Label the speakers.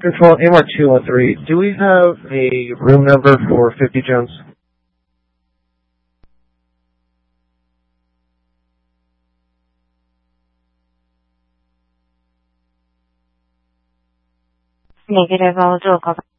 Speaker 1: Control AMR213. Do we have a room number for 50 Jones?
Speaker 2: Negative, I'll do a call.